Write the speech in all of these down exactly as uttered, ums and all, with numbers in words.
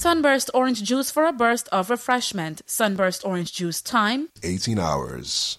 Sunburst orange juice for a burst of refreshment. Sunburst orange juice time eighteen hours.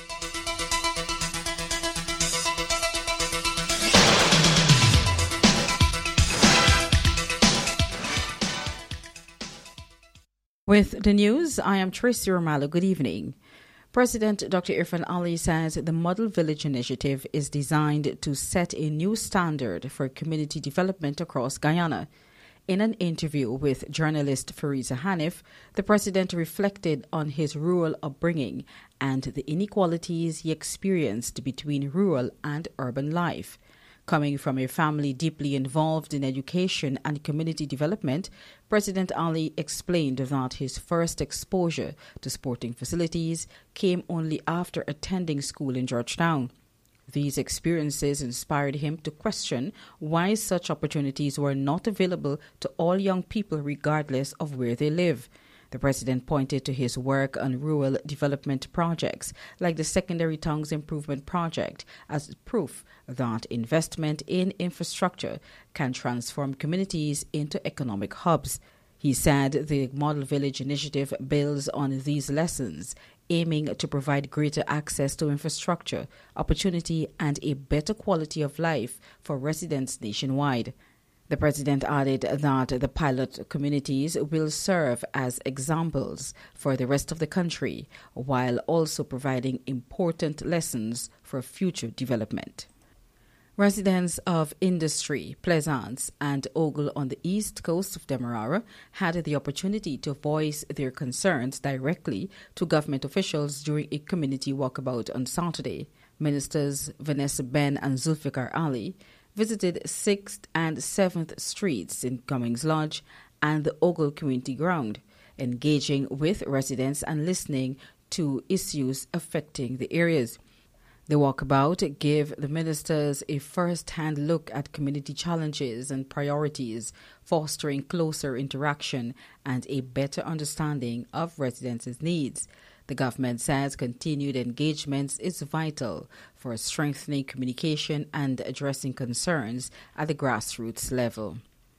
With the news, I am Tracy Romalo. Good evening. President Doctor Irfaan Ali says the Model Village Initiative is designed to set a new standard for community development across Guyana. In an interview with journalist Fariza Hanif, the president reflected on his rural upbringing and the inequalities he experienced between rural and urban life. Coming from a family deeply involved in education and community development, President Ali explained that his first exposure to sporting facilities came only after attending school in Georgetown. These experiences inspired him to question why such opportunities were not available to all young people regardless of where they live. The president pointed to his work on rural development projects like the Secondary Tongues Improvement Project as proof that investment in infrastructure can transform communities into economic hubs. He said the Model Village Initiative builds on these lessons, aiming to provide greater access to infrastructure, opportunity, and a better quality of life for residents nationwide. The president added that the pilot communities will serve as examples for the rest of the country, while also providing important lessons for future development. Residents of Industry, Plaisance, and Ogle on the east coast of Demerara had the opportunity to voice their concerns directly to government officials during a community walkabout on Saturday. Ministers Vanessa Ben and Zulfikar Ali visited sixth and seventh Streets in Cummings Lodge and the Ogle Community Ground, engaging with residents and listening to issues affecting the areas. The walkabout gave the ministers a first-hand look at community challenges and priorities, fostering closer interaction and a better understanding of residents' needs. The government says continued engagement is vital for strengthening communication and addressing concerns at the grassroots level.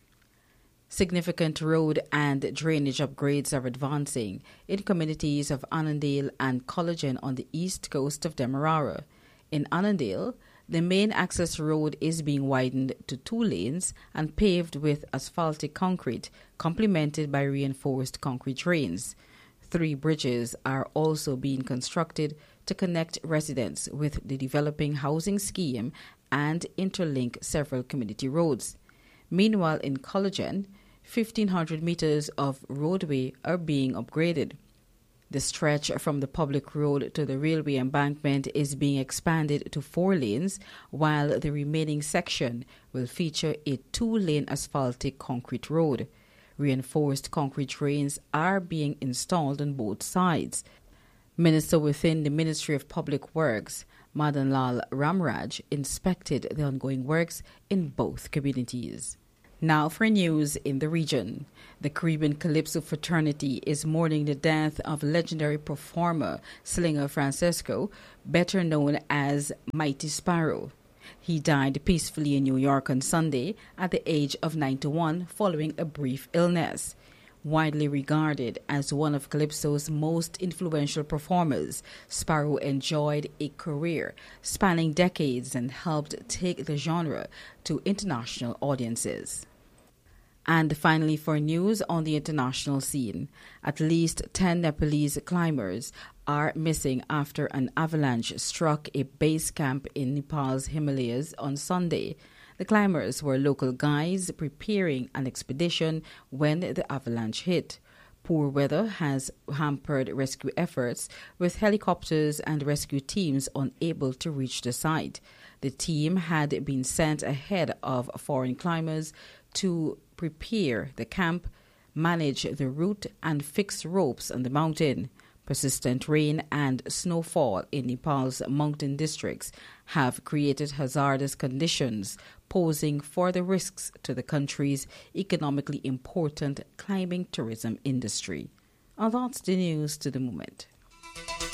Significant road and drainage upgrades are advancing in communities of Annandale and Collagen on the east coast of Demerara. In Annandale, the main access road is being widened to two lanes and paved with asphaltic concrete, complemented by reinforced concrete drains. Three bridges are also being constructed to connect residents with the developing housing scheme and interlink several community roads. Meanwhile, in Collagen, fifteen hundred meters of roadway are being upgraded. The stretch from the public road to the railway embankment is being expanded to four lanes, while the remaining section will feature a two-lane asphaltic concrete road. Reinforced concrete drains are being installed on both sides. Minister within the Ministry of Public Works, Madan Lal Ramraj, inspected the ongoing works in both communities. Now for news in the region. The Caribbean Calypso Fraternity is mourning the death of legendary performer Slinger Francesco, better known as Mighty Sparrow. He died peacefully in New York on Sunday at the age of ninety-one following a brief illness. Widely regarded as one of Calypso's most influential performers, Sparrow enjoyed a career spanning decades and helped take the genre to international audiences. And finally, for news on the international scene, at least ten Nepalese climbers are missing after an avalanche struck a base camp in Nepal's Himalayas on Sunday. The climbers were local guides preparing an expedition when the avalanche hit. Poor weather has hampered rescue efforts, with helicopters and rescue teams unable to reach the site. The team had been sent ahead of foreign climbers to prepare the camp, manage the route, and fix ropes on the mountain. Persistent rain and snowfall in Nepal's mountain districts have created hazardous conditions, posing further risks to the country's economically important climbing tourism industry. And that's the news to the moment.